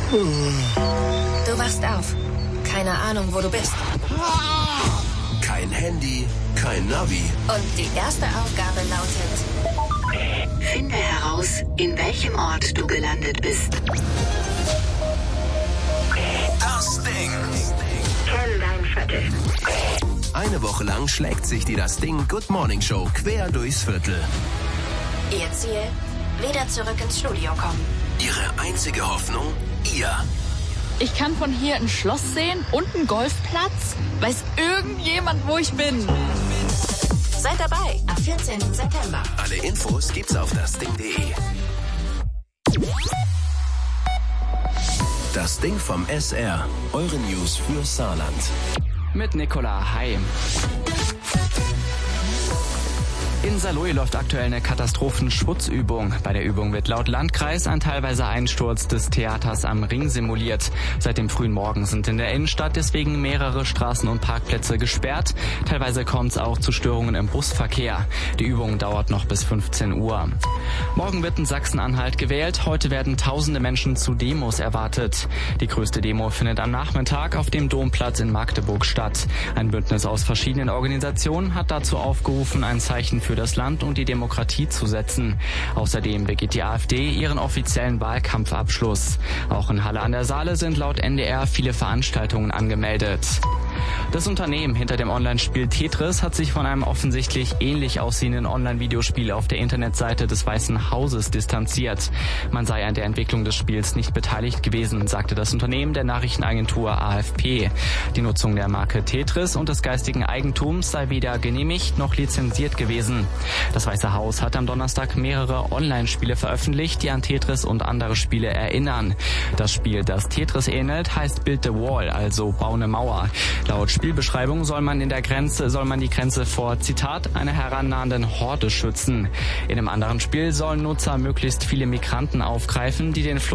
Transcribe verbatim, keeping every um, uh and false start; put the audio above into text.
Du wachst auf. Keine Ahnung, wo du bist. Kein Handy, kein Navi. Und die erste Aufgabe lautet: Finde heraus, in welchem Ort du gelandet bist. Das Ding. Kenn dein Viertel. Eine Woche lang schlägt sich die Das Ding Good Morning Show quer durchs Viertel. Ihr Ziel? Wieder zurück ins Studio kommen. Ihre einzige Hoffnung? Ihr. Ich kann von hier ein Schloss sehen und einen Golfplatz. Weiß irgendjemand, wo ich bin? Seid dabei am vierzehnten September. Alle Infos gibt's auf dasding punkt de. Das Ding vom S R. Eure News für Saarland. Mit Nicola, hi. In Saarlouis läuft aktuell eine Katastrophenschutzübung. Bei der Übung wird laut Landkreis ein teilweiser Einsturz des Theaters am Ring simuliert. Seit dem frühen Morgen sind in der Innenstadt deswegen mehrere Straßen und Parkplätze gesperrt. Teilweise kommt es auch zu Störungen im Busverkehr. Die Übung dauert noch bis fünfzehn Uhr. Morgen wird in Sachsen-Anhalt gewählt. Heute werden tausende Menschen zu Demos erwartet. Die größte Demo findet am Nachmittag auf dem Domplatz in Magdeburg statt. Ein Bündnis aus verschiedenen Organisationen hat dazu aufgerufen, ein Zeichen für das Land und die Demokratie zu setzen. Außerdem begeht die AfD ihren offiziellen Wahlkampfabschluss. Auch in Halle an der Saale sind laut N D R viele Veranstaltungen angemeldet. Das Unternehmen hinter dem Online-Spiel Tetris hat sich von einem offensichtlich ähnlich aussehenden Online-Videospiel auf der Internetseite des Weißen Hauses distanziert. Man sei an der Entwicklung des Spiels nicht beteiligt gewesen, sagte das Unternehmen der Nachrichtenagentur A F P. Die Nutzung der Marke Tetris und des geistigen Eigentums sei weder genehmigt noch lizenziert gewesen. Das Weiße Haus hat am Donnerstag mehrere Online-Spiele veröffentlicht, die an Tetris und andere Spiele erinnern. Das Spiel, das Tetris ähnelt, heißt Build the Wall, also Bau eine Mauer. Laut Spielbeschreibung soll man in der Grenze, soll man die Grenze vor, Zitat, einer herannahenden Horde schützen. In einem anderen Spiel sollen Nutzer möglichst viele Migranten aufgreifen, die den Fluss